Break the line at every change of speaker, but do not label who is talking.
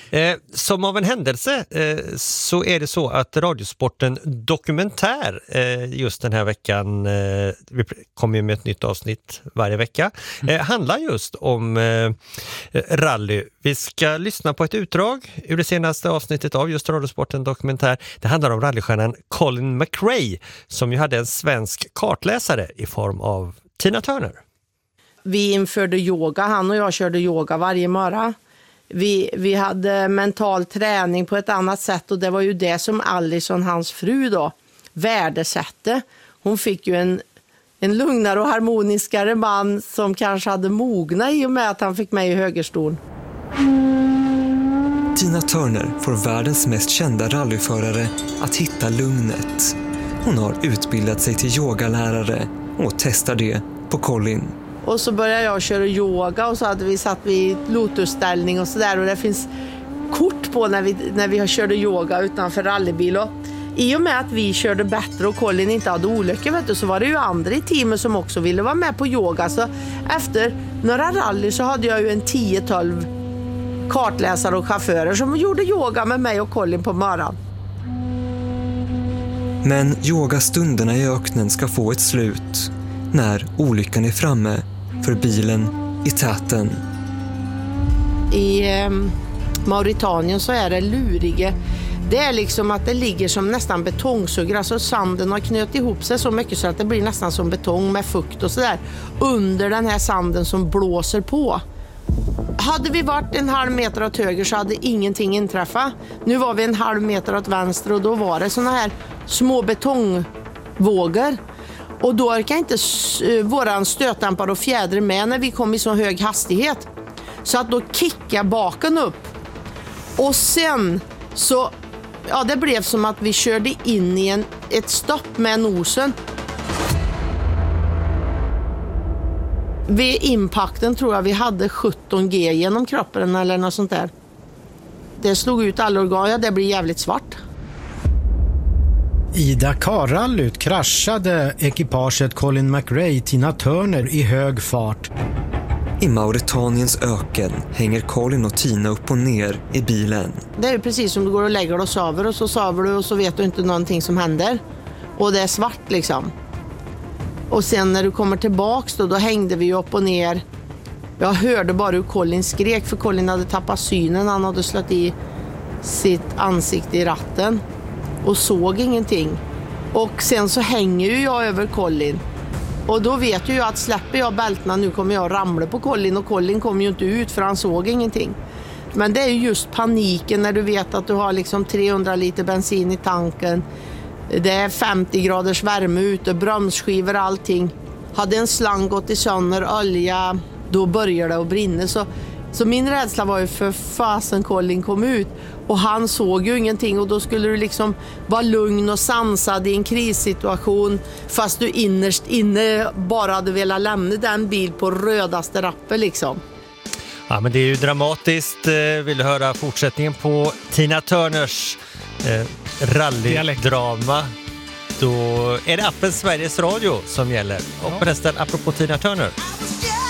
Som av en händelse så är det så att Radiosporten Dokumentär just den här veckan, vi kommer ju med ett nytt avsnitt varje vecka, handlar just om rally. Vi ska lyssna på ett utdrag ur det senaste avsnittet av just Radiosporten Dokumentär. Det handlar om rallystjärnan Colin McRae som ju hade en svensk kartläsare i form av Tina Turner.
Vi införde yoga, han och jag körde yoga varje morgon. Vi hade mental träning på ett annat sätt och det var ju det som Allison, hans fru då, värdesatte. Hon fick ju en lugnare och harmoniskare man som kanske hade mogna i och med att han fick mig i högerstol.
Tina Turner får världens mest kända rallyförare att hitta lugnet. Hon har utbildat sig till yogalärare och testar det på Colin.
Och så började jag köra yoga och så hade vi satt vid lotusställning och sådär. Och det finns kort på när vi körde yoga utanför rallybil. Och i och med att vi körde bättre och Colin inte hade olyckor, så var det ju andra i teamet som också ville vara med på yoga. Så efter några rally så hade jag ju en 10-12 kartläsare och chaufförer som gjorde yoga med mig och Colin på morgonen.
Men yogastunderna i öknen ska få ett slut när olyckan är framme för bilen i täten.
I Mauritanien så är det lurige. Det är liksom att det ligger som nästan betongsuggor. Alltså sanden har knöt ihop sig så mycket så att det blir nästan som betong med fukt och sådär. Under den här sanden som blåser på. Hade vi varit en halv meter åt höger så hade ingenting inträffat. Nu var vi en halv meter åt vänster och då var det såna här små betongvågor. Och då orkar inte våran stötdämpare och fjäder med när vi kom i så hög hastighet. Så att då kickar baken upp. Och sen så, ja, det blev som att vi körde in i ett stopp med nosen. Vid impakten tror jag vi hade 17G genom kroppen eller något sånt där. Det slog ut alla organ, ja, det blir jävligt svart.
I Dakar-rallyt kraschade ekipaget Colin McRae Tina Turner i hög fart.
I Mauretaniens öken hänger Colin och Tina upp och ner i bilen.
Det är ju precis som du går och lägger dig och sover du och så vet du inte någonting som händer. Och det är svart liksom. Och sen när du kommer tillbaks då hängde vi upp och ner. Jag hörde bara hur Colin skrek för Colin hade tappat synen. Han hade slått i sitt ansikte i ratten och såg ingenting. Och sen så hänger ju jag över Colin. Och då vet ju jag att släpper jag bältena nu kommer jag ramla på Colin. Och Colin kommer ju inte ut för han såg ingenting. Men det är ju just paniken när du vet att du har liksom 300 liter bensin i tanken. Det är 50 graders värme ute, bromsskivor och allting. Hade en slang gått i sönder, olja, då börjar det att brinna. Så min rädsla var ju för fasen Colin kom ut. Och han såg ju ingenting och då skulle du liksom vara lugn och sansad i en krissituation. Fast du innerst inne bara hade velat lämna den bil på rödaste rappen liksom.
Ja, men det är ju dramatiskt. Vill du höra fortsättningen på Tina Turners rallydrama? Då är det appen Sveriges Radio som gäller. Och förresten, apropå Tina Turner.